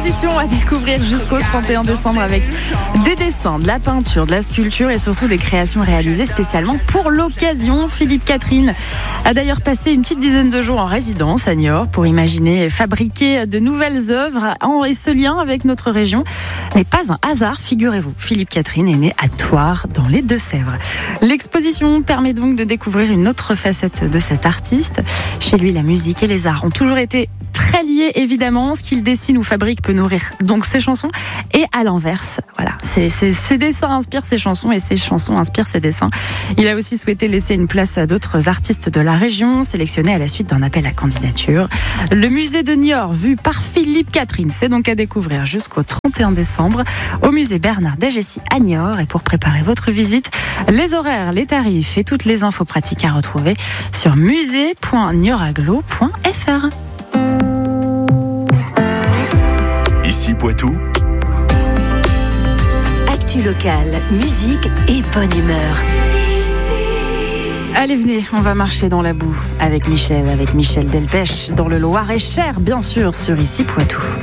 exposition à découvrir jusqu'au 31 décembre avec des dessins, de la peinture, de la sculpture et surtout des créations réalisées spécialement pour l'occasion. Philippe Catherine a d'ailleurs passé une petite dizaine de jours en résidence à Niort pour imaginer et fabriquer de nouvelles œuvres et ce lien avec notre région n'est pas un hasard, figurez-vous. Philippe Catherine est né à Thouars dans les Deux-Sèvres. L'exposition permet donc de découvrir une autre facette de cet artiste. Chez lui, la musique et les arts ont toujours été très liés, évidemment. Ce qu'il dessine ou fabrique peut nourrir donc ses chansons. Et à l'inverse, voilà, ses dessins inspirent ses chansons et ses chansons inspirent ses dessins. Il a aussi souhaité laisser une place à d'autres artistes de la région, sélectionnés à la suite d'un appel à candidature. Le musée de Niort, vu par Philippe Catherine, c'est donc à découvrir jusqu'au 31 décembre au musée Bernard d'Agessi à Niort. Et pour préparer votre visite, les horaires, les tarifs et toutes les infos pratiques à retrouver sur musée.nioraglo.fr. Ici Poitou. Actu locale, musique et bonne humeur. Allez, venez, on va marcher dans la boue avec Michel Delpech, dans le Loir-et-Cher, bien sûr, sur Ici Poitou.